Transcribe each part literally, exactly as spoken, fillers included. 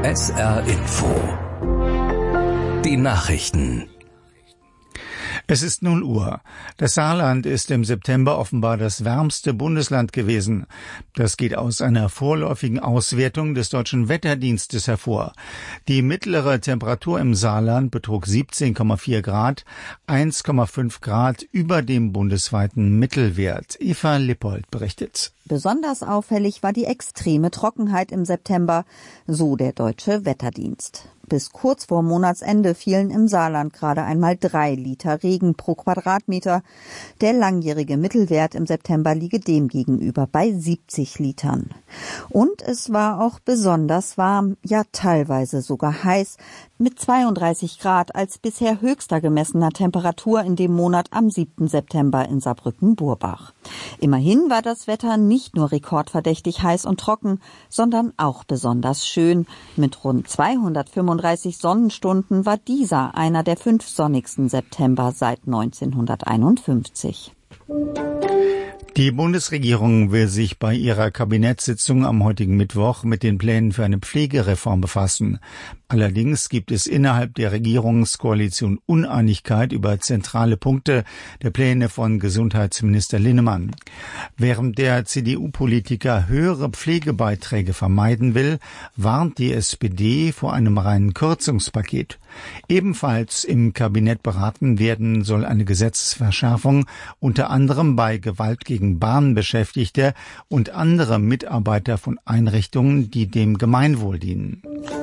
S R Info. Die Nachrichten. Es ist null Uhr. Das Saarland ist im September offenbar das wärmste Bundesland gewesen. Das geht aus einer vorläufigen Auswertung des Deutschen Wetterdienstes hervor. Die mittlere Temperatur im Saarland betrug siebzehn Komma vier Grad, eins Komma fünf Grad über dem bundesweiten Mittelwert. Eva Lippold berichtet. Besonders auffällig war die extreme Trockenheit im September, so der Deutsche Wetterdienst. Bis kurz vor Monatsende fielen im Saarland gerade einmal drei Liter Regen pro Quadratmeter. Der langjährige Mittelwert im September liege demgegenüber bei siebzig Litern. Und es war auch besonders warm, ja teilweise sogar heiß, mit zweiunddreißig Grad als bisher höchster gemessener Temperatur in dem Monat am siebten September in Saarbrücken-Burbach. Immerhin war das Wetter nicht nur rekordverdächtig heiß und trocken, sondern auch besonders schön. Mit rund zweihundertfünfunddreißig Sonnenstunden war dieser einer der fünf sonnigsten September seit neunzehnhunderteinundfünfzig. Die Bundesregierung will sich bei ihrer Kabinettssitzung am heutigen Mittwoch mit den Plänen für eine Pflegereform befassen. Allerdings gibt es innerhalb der Regierungskoalition Uneinigkeit über zentrale Punkte der Pläne von Gesundheitsminister Linnemann. Während der C D U-Politiker höhere Pflegebeiträge vermeiden will, warnt die S P D vor einem reinen Kürzungspaket. Ebenfalls im Kabinett beraten werden soll eine Gesetzesverschärfung, unter anderem bei Gewalt gegen Bahnbeschäftigte und andere Mitarbeiter von Einrichtungen, die dem Gemeinwohl dienen.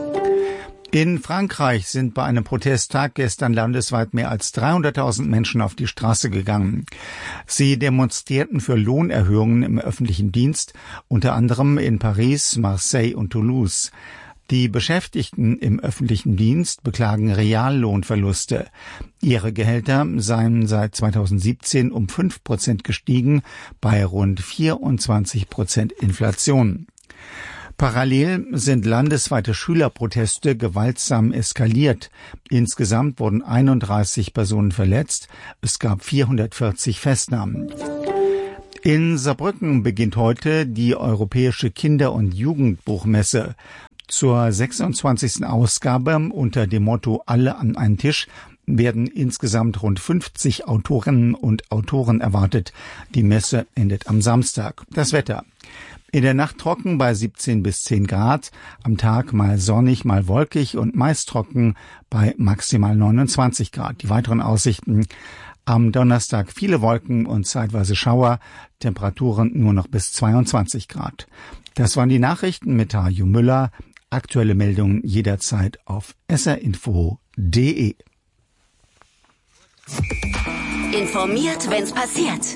In Frankreich sind bei einem Protesttag gestern landesweit mehr als dreihunderttausend Menschen auf die Straße gegangen. Sie demonstrierten für Lohnerhöhungen im öffentlichen Dienst, unter anderem in Paris, Marseille und Toulouse. Die Beschäftigten im öffentlichen Dienst beklagen Reallohnverluste. Ihre Gehälter seien seit zweitausendsiebzehn um fünf Prozent gestiegen, bei rund vierundzwanzig Prozent Inflation. Parallel sind landesweite Schülerproteste gewaltsam eskaliert. Insgesamt wurden einunddreißig Personen verletzt. Es gab vierhundertvierzig Festnahmen. In Saarbrücken beginnt heute die Europäische Kinder- und Jugendbuchmesse. Zur sechsundzwanzigsten Ausgabe unter dem Motto Alle an einen Tisch werden insgesamt rund fünfzig Autorinnen und Autoren erwartet. Die Messe endet am Samstag. Das Wetter. In der Nacht trocken bei siebzehn bis zehn Grad, am Tag mal sonnig, mal wolkig und meist trocken bei maximal neunundzwanzig Grad. Die weiteren Aussichten: am Donnerstag viele Wolken und zeitweise Schauer, Temperaturen nur noch bis zweiundzwanzig Grad. Das waren die Nachrichten mit Hajo Müller. Aktuelle Meldungen jederzeit auf s r info punkt d e. Informiert, wenn's passiert.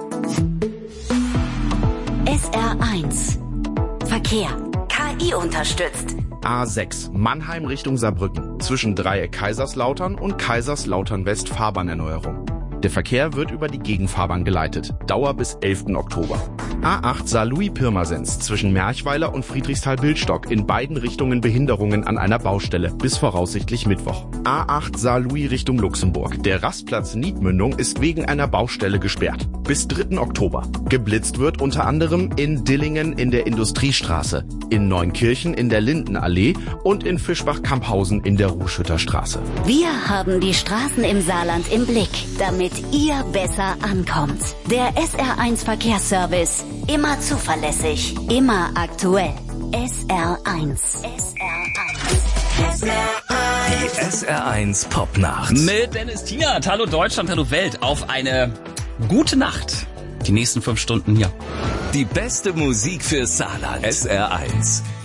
S R eins Verkehr. K I unterstützt. A sechs Mannheim Richtung Saarbrücken. Zwischen Dreieck Kaiserslautern und Kaiserslautern West Fahrbahnerneuerung. Der Verkehr wird über die Gegenfahrbahn geleitet. Dauer bis elften Oktober. A acht Saarlouis-Pirmasens zwischen Merchweiler und Friedrichsthal-Bildstock. In beiden Richtungen Behinderungen an einer Baustelle. Bis voraussichtlich Mittwoch. A acht Saarlouis Richtung Luxemburg. Der Rastplatz Niedmündung ist wegen einer Baustelle gesperrt. Bis dritten Oktober. Geblitzt wird unter anderem in Dillingen in der Industriestraße, in Neunkirchen in der Lindenallee und in Fischbach-Kamphausen in der Ruhschütterstraße. Wir haben die Straßen im Saarland im Blick, damit ihr besser ankommt. Der S R eins Verkehrsservice. Immer zuverlässig, immer aktuell. S R eins. S R eins. S R eins. Die S R eins Popnacht. Mit Dennis Tiert. Hallo Deutschland, hallo Welt. Auf eine gute Nacht. Die nächsten fünf Stunden, ja. Die beste Musik für Saarland. S R eins.